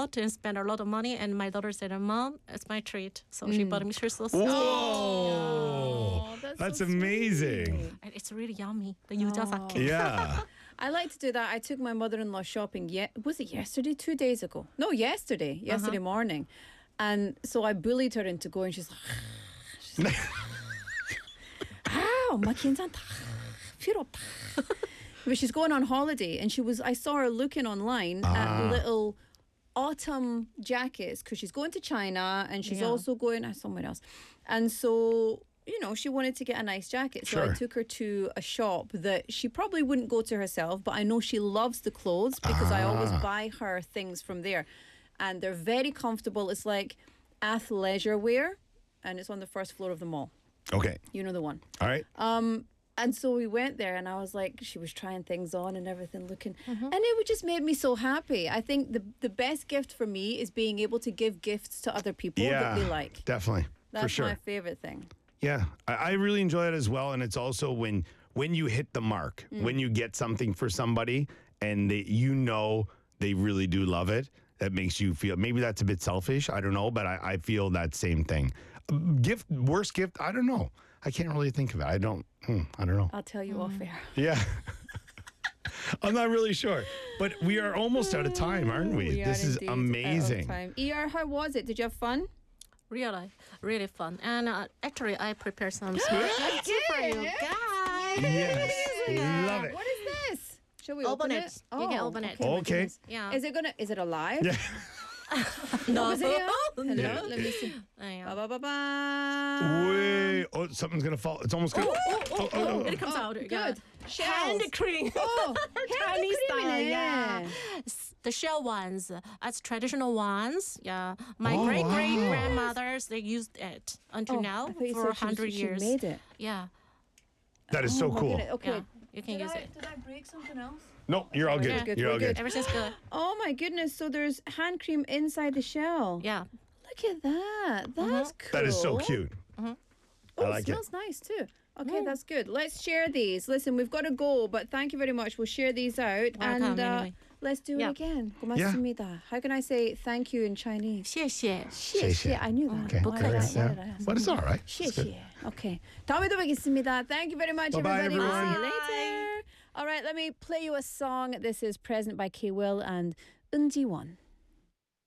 lot and spend a lot of money. And my daughter said, Mom, it's my treat. So she bought me so sweet. Whoa, that's so amazing. And it's really yummy. The yuja sake. Yeah. I like to do that. I took my mother-in-law shopping. Was it yesterday? 2 days ago? No, yesterday. Yesterday morning. And so I bullied her into going. She's like, 엄마 괜찮다. 필요 없다. But she's going on holiday, and I saw her looking online at little autumn jackets because she's going to China and she's also going somewhere else. And so, she wanted to get a nice jacket. So I took her to a shop that she probably wouldn't go to herself, but I know she loves the clothes because I always buy her things from there. And they're very comfortable. It's like athleisure wear, and it's on the first floor of the mall. Okay. You know the one. All right. And so we went there, and I was like, she was trying things on and everything, looking, and it just made me so happy. I think the best gift for me is being able to give gifts to other people that they like. Definitely. That's for sure. my favorite thing. Yeah, I really enjoy it as well. And it's also when you hit the mark, when you get something for somebody and they really do love it, that makes you feel, maybe that's a bit selfish, I don't know, but I feel that same thing. Worst gift, I don't know. I can't really think of it. I don't know. I'll tell you off air. Yeah. I'm not really sure. But we are almost out of time, aren't we? This is amazing. ER, how was it? Did you have fun? Really fun. And actually, I prepared some snacks for you guys. Yes. Love it. What is this? Shall we Open open it. You can open it. Okay. Yeah. Is it alive? Yeah. No. Is it? No. Hello? Let me see. Yeah. Ba-ba-ba-ba. Wait. Oh, something's going to fall. It's almost going to... It comes out. Good. Yeah. Shells. Hand cream. Oh, Chinese style. cream. Yeah. The shell ones, as traditional ones. Yeah. My Oh, great wow. grandmothers, they used it until now I thought you for said 100 years. She made it. Yeah. That is so my cool. goodness. Okay. Yeah. You can use it. Did I break something else? No, you're all good. Good. You're all good. Everything's good. Oh my goodness! So there's hand cream inside the shell. Yeah. Look at that. That's cool. That is so cute. Oh, I like it smells nice too. Okay, that's good. Let's share these. Listen, we've got to go, but thank you very much. We'll share these out. Welcome, and anyway. let's do it Yeah. again. 고맙습니다. How can I say thank you in Chinese? 谢谢. 谢谢. I knew that. Okay. Why did I- Yeah. why did I ask But it's all right. It's good. 谢谢. Okay. 다음에 또 뵙겠습니다. Thank you very much, Bye-bye, everybody. We'll see you everyone. later. All right, let me play you a song. This is Present by K. Will and Eun Ji-won.